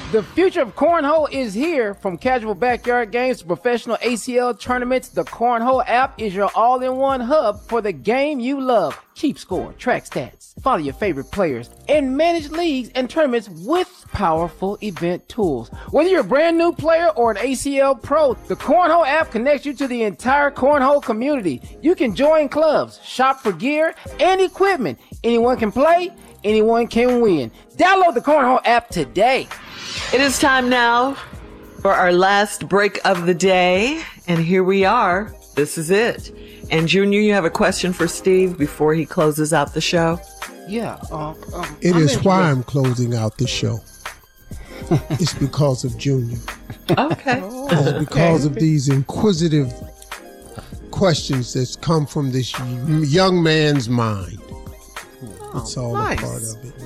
The future of cornhole is here. From casual backyard games to professional ACL tournaments, the Cornhole app is your all-in-one hub for the game you love. Keep score, track stats, follow your favorite players, and manage leagues and tournaments with powerful event tools. Whether you're a brand new player or an ACL pro, the Cornhole app connects you to the entire cornhole community. You can join clubs, shop for gear and equipment. Anyone can play, anyone can win. Download the Cornhole app today. It is time now for our last break of the day. And here we are. This is it. And Junior, you have a question for Steve before he closes out the show? Yeah. It is why I'm closing out the show. It's because of Junior. Okay. It's because of these inquisitive questions that's come from this young man's mind. It's all a part of it.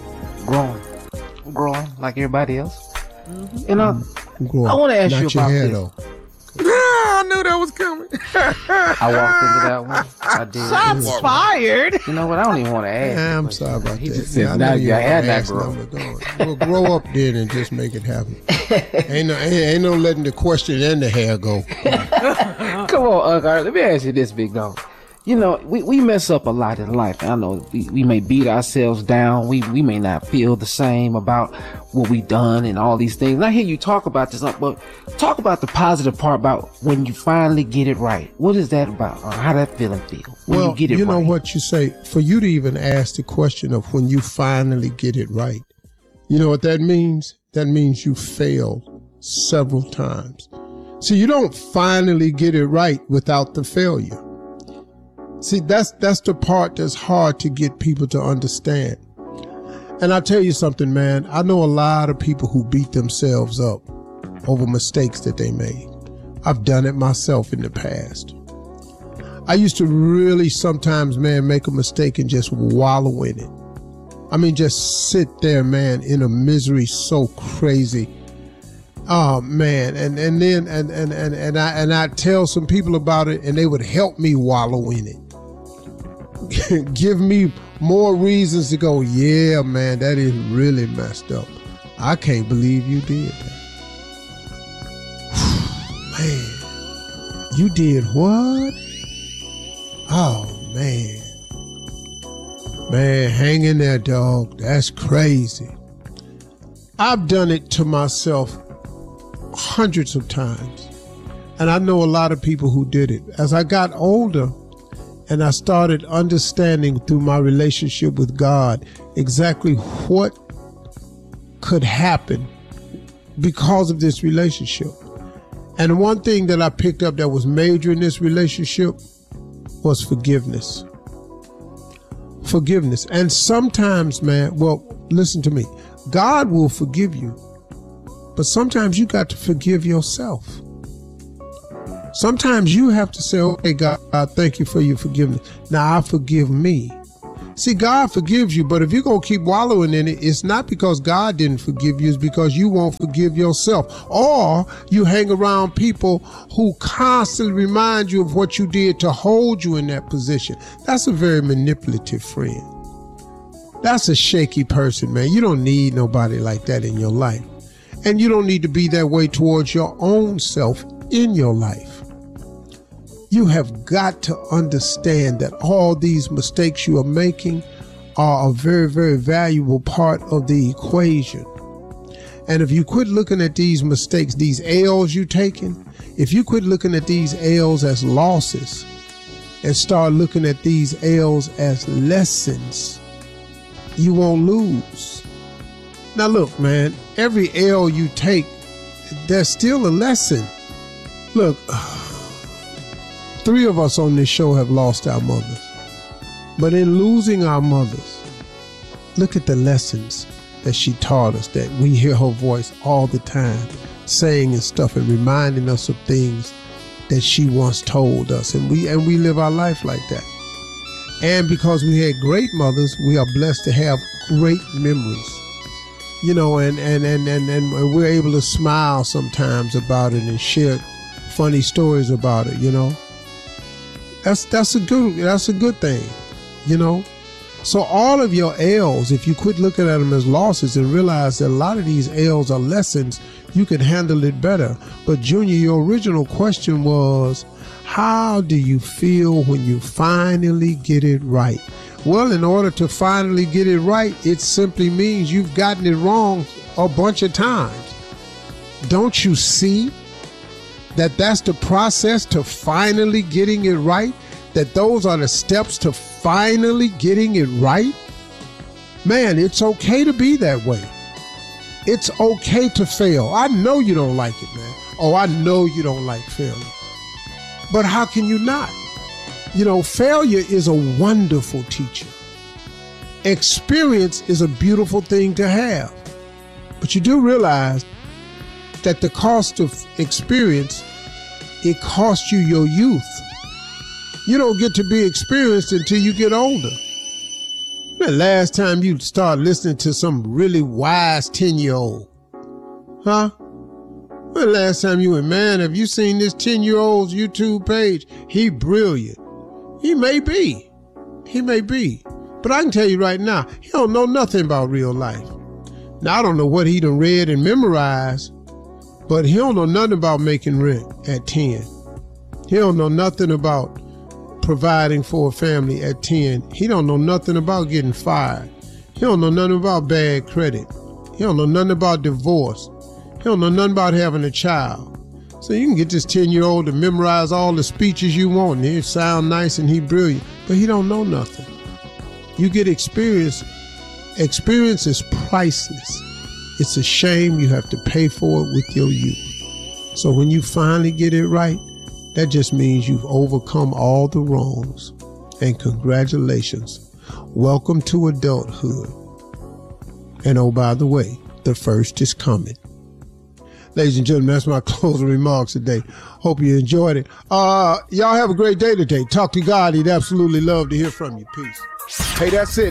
Growing like everybody else. Mm-hmm. And I want to ask you about hair, this. though. I knew that was coming. I walked into that one. I did. Shots fired. You know what? I don't even want to ask. I'm sorry about He that. just said, I now know your wanna hair not ask grow. them, but Well, grow up then and just make it happen. ain't no letting the question and the hair go. Come on, Uncle. Let me ask you this, big dog. You know, we mess up a lot in life. I know we may beat ourselves down. We may not feel the same about what we've done and all these things. And I hear you talk about this, but talk about the positive part about when you finally get it right. What is that about? Or how that feeling feel when Well, you get it you know right? what you say, for you to even ask the question of when you finally get it right, you know what that means? That means you failed several times. So you don't finally get it right without the failure. See, that's the part that's hard to get people to understand. And I'll tell you something, man. I know a lot of people who beat themselves up over mistakes that they made. I've done it myself in the past. I used to really sometimes, man, make a mistake and just wallow in it. I mean, just sit there, man, in a misery so crazy. Oh man, and I tell some people about it, and they would help me wallow in it. Give me more reasons to go, yeah, man, that is really messed up. I can't believe you did that. Man, you did what? Oh man. Man, hang in there, dog. That's crazy. I've done it to myself hundreds of times. And I know a lot of people who did it. As I got older and I started understanding through my relationship with God exactly what could happen because of this relationship. And one thing that I picked up that was major in this relationship was forgiveness. Forgiveness. And sometimes, man, well, listen to me. God will forgive you, but sometimes you got to forgive yourself. Sometimes you have to say, okay, God, thank you for your forgiveness. Now I forgive me. See, God forgives you, but if you're going to keep wallowing in it, it's not because God didn't forgive you, it's because you won't forgive yourself. Or you hang around people who constantly remind you of what you did to hold you in that position. That's a very manipulative friend. That's a shaky person, man. You don't need nobody like that in your life. And you don't need to be that way towards your own self in your life. You have got to understand that all these mistakes you are making are a very, very valuable part of the equation. And if you quit looking at these mistakes, these L's you're taking, if you quit looking at these L's as losses and start looking at these L's as lessons, you won't lose. Now look, man, every L you take, there's still a lesson. Look, 3 of us on this show have lost our mothers. But in losing our mothers, look at the lessons that she taught us, that we hear her voice all the time, saying and stuff and reminding us of things that she once told us. And we live our life like that. And because we had great mothers, we are blessed to have great memories. You know, and we're able to smile sometimes about it and share funny stories about it, you know. That's a good thing, you know. So all of your L's, if you quit looking at them as losses and realize that a lot of these L's are lessons, you can handle it better. But Junior, your original question was, how do you feel when you finally get it right? Well, in order to finally get it right, it simply means you've gotten it wrong a bunch of times. Don't you see that that's the process to finally getting it right? That those are the steps to finally getting it right? Man, it's okay to be that way. It's okay to fail. I know you don't like it, man. Oh, I know you don't like failure. But how can you not? You know, failure is a wonderful teacher. Experience is a beautiful thing to have. But you do realize that the cost of experience, it costs you your youth. You don't get to be experienced until you get older. The last time you start listening to some really wise 10-year-old? Huh? When the last time you went, man, have you seen this 10-year-old's YouTube page? He brilliant. He may be. But I can tell you right now, he don't know nothing about real life. Now, I don't know what he done read and memorized, but he don't know nothing about making rent at 10. He don't know nothing about providing for a family at 10. He don't know nothing about getting fired. He don't know nothing about bad credit. He don't know nothing about divorce. He don't know nothing about having a child. So you can get this 10-year-old to memorize all the speeches you want, and it sound nice and he brilliant, but he don't know nothing. You get experience. Experience is priceless. It's a shame you have to pay for it with your youth. So when you finally get it right, that just means you've overcome all the wrongs. And congratulations. Welcome to adulthood. And oh, by the way, the first is coming. Ladies and gentlemen, that's my closing remarks today. Hope you enjoyed it. Y'all have a great day today. Talk to God. He'd absolutely love to hear from you. Peace. Hey, that's it.